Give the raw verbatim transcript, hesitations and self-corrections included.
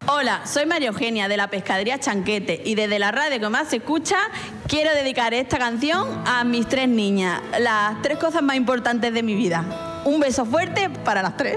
Hola, soy María Eugenia de la Pescadería Chanquete y desde la radio que más se escucha quiero dedicar esta canción a mis tres niñas, las tres cosas más importantes de mi vida. Un beso fuerte para las tres.